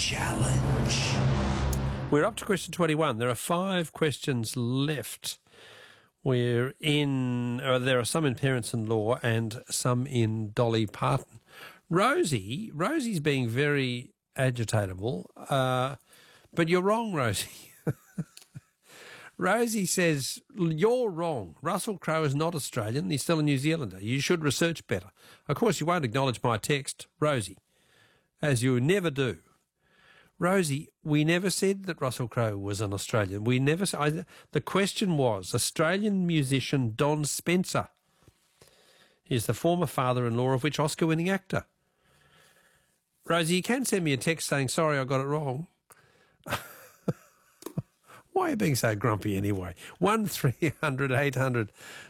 challenge. We're up to question 21. There are 5 questions left. There are some in parents-in-law and some in Dolly Parton. Rosie's being very agitatable, but you're wrong, Rosie. Rosie says, you're wrong. Russell Crowe is not Australian. He's still a New Zealander. You should research better. Of course, you won't acknowledge my text, Rosie, as you never do. Rosie, we never said that Russell Crowe was an Australian. The question was, Australian musician Don Spencer is the former father-in-law of which Oscar-winning actor? Rosie, you can send me a text saying, sorry, I got it wrong. Why are you being so grumpy anyway? 1300 800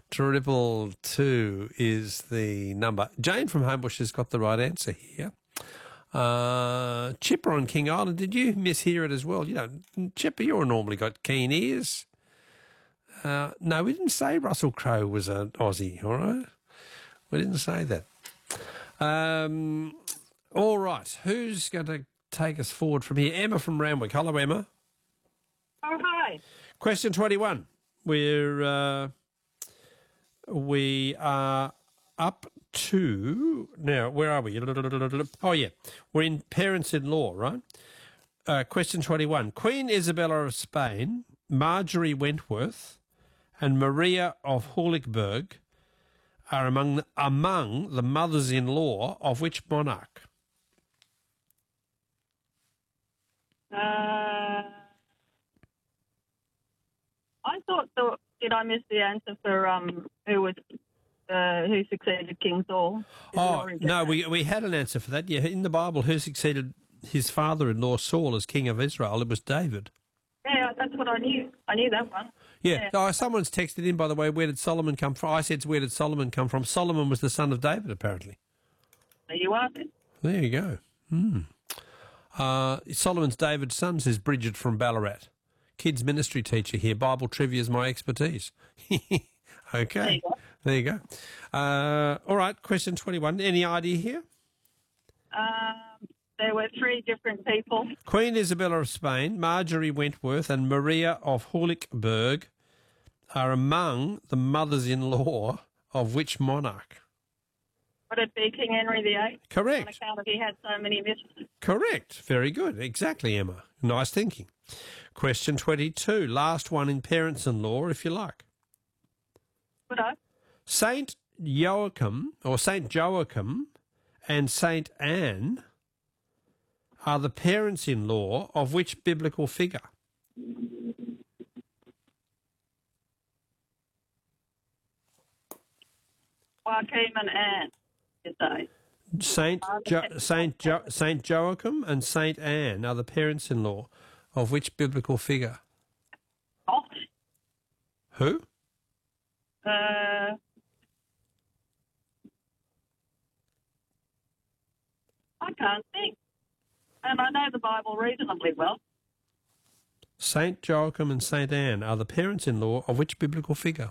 222 is the number. Jane from Homebush has got the right answer here. Chipper on King Island, did you mishear it as well? You know, Chipper, you're normally got keen ears. No, we didn't say Russell Crowe was an Aussie, all right? We didn't say that. All right, who's going to take us forward from here? Emma from Randwick. Hello, Emma. Oh, hi. Question 21. We are up to, now, where are we? Oh, yeah. We're in parents-in-law, right? Question 21. Queen Isabella of Spain, Marjorie Wentworth and Maria of Hurleyburg are among the mothers-in-law of which monarch? I thought, did I miss the answer for who succeeded King Saul? Oh, no, we had an answer for that. Yeah, in the Bible, who succeeded his father-in-law Saul as king of Israel? It was David. Yeah, that's what I knew. I knew that one. Yeah. Oh, someone's texted in, by the way, where did Solomon come from? I said, where did Solomon come from? Solomon was the son of David, apparently. There you are, then. There you go. Solomon's David's son, says Bridget from Ballarat. Kids ministry teacher here. Bible trivia is my expertise. Okay. There you go. All right, question 21. Any idea here? There were 3 different people. Queen Isabella of Spain, Marjorie Wentworth and Maria of Hurleyburg are among the mothers-in-law of which monarch? Would it be King Henry VIII? Correct. On account of he had so many misses. Correct. Very good. Exactly, Emma. Nice thinking. Question 22. Last one in parents-in-law, if you like. Would I? Saint Joachim and Saint Anne are the parents-in-law of which biblical figure? Joachim and Anne, you say. Saint Joachim and Saint Anne are the parents-in-law of which biblical figure? Oh. Who? I can't think. And I know the Bible reasonably well. Saint Joachim and Saint Anne are the parents-in-law of which biblical figure?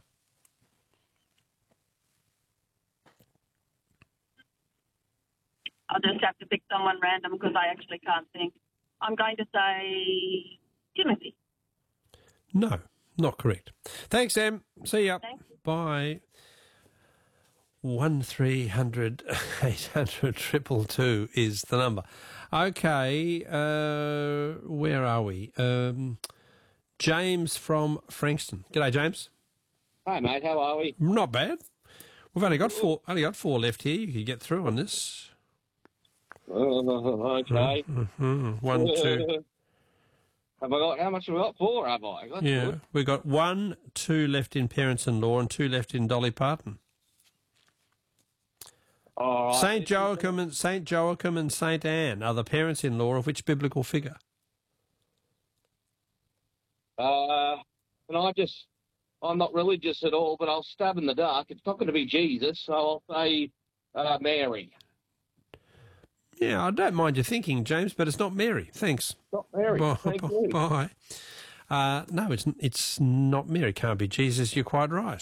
I'll just have to pick someone random because I actually can't think. I'm going to say Timothy. No, not correct. Thanks, Em. See ya. Thanks. Bye. 1300 800 222 is the number. Okay, where are we? James from Frankston. G'day, James. Hi, mate. How are we? Not bad. We've only got four left here. You could get through on this. Okay. 1, 2. Have I got, how much have I got? 4, have I? That's Yeah, good. we've got 1, 2 left in parents-in-law and 2 left in Dolly Parton. All right. Saint Joachim and Saint Anne are the parents-in-law of which biblical figure? And I'm not religious at all, but I'll stab in the dark. It's not going to be Jesus, so I'll say Mary. Yeah, I don't mind your thinking, James, but it's not Mary. Thanks. Not Mary. Thank you. Bye. No, it's not Mary. Can't be Jesus. You're quite right.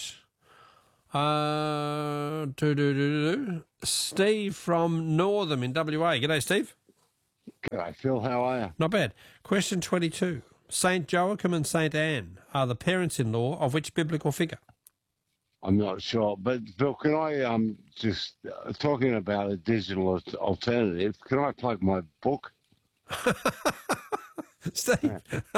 Steve from Northam in WA. G'day, Steve. G'day, Phil. How are you? Not bad. Question 22. Saint Joachim and Saint Anne are the parents-in-law of which biblical figure? I'm not sure, but Phil, can I just talking about a digital alternative? Can I plug my book? Steve.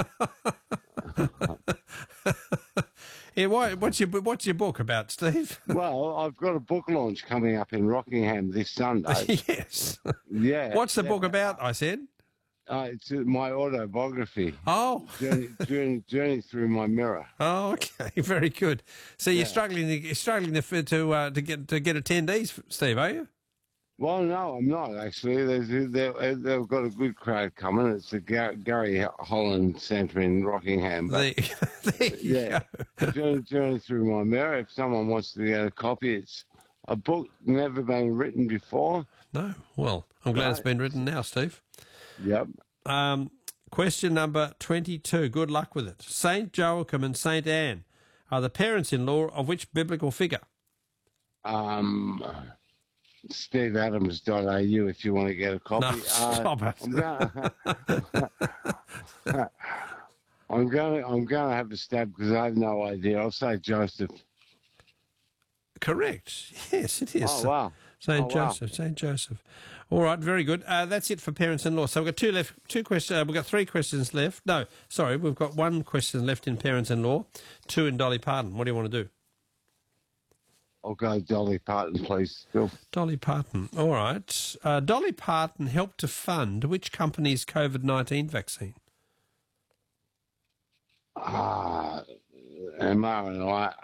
Yeah, what's your book about, Steve? Well, I've got a book launch coming up in Rockingham this Sunday. Yes. Yeah. What's the book about? I said. It's my autobiography. Oh. Journey through my mirror. Oh, okay, very good. So you're struggling to get attendees, Steve, are you? Well, no, I'm not actually. They've got a good crowd coming. It's the Gary Holland Centre in Rockingham. There you go. Journey through my mirror. If someone wants to get a copy, it's a book never been written before. No, well, I'm glad it's been written now, Steve. Yep. Question number 22. Good luck with it. Saint Joachim and Saint Anne are the parents-in-law of which biblical figure? SteveAdams.au if you want to get a copy. No, stop it. I'm going to have a stab because I have no idea. I'll say Joseph. Correct. Yes, it is. Oh, wow. Saint Joseph. All right, very good. That's it for parents-in-law. So we've got two questions. We've got three questions left. No, sorry, we've got one question left in parents-in-law, two in Dolly Parton. What do you want to do? I'll go Dolly Parton, please, Phil. Dolly Parton. All right. Dolly Parton helped to fund which company's COVID-19 vaccine? mRNA.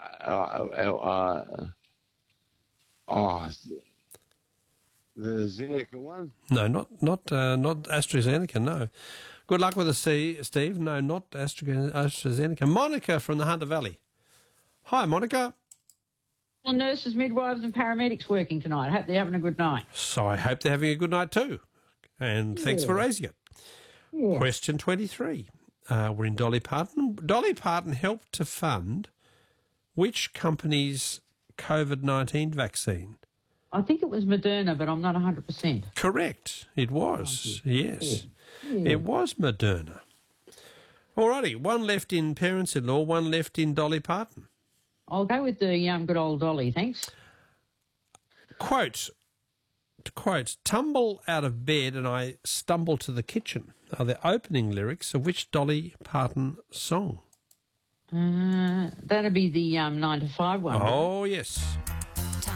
The Zeneca one? No, not AstraZeneca, no. Good luck with the C, Steve. No, not AstraZeneca. Monica from the Hunter Valley. Hi, Monica. Well, nurses, midwives and paramedics working tonight. I hope they're having a good night. So I hope they're having a good night too. And thanks for raising it. Yeah. Question 23. We're in Dolly Parton. Dolly Parton helped to fund which company's COVID-19 vaccine? I think it was Moderna, but I'm not 100%. Correct. It was. Yes. Yeah. It was Moderna. All righty. One left in parents-in-law, one left in Dolly Parton. I'll go with the good old Dolly, thanks. Quote, tumble out of bed and I stumble to the kitchen are the opening lyrics of which Dolly Parton song? That'd be the 9 to 5 one. Oh, yes.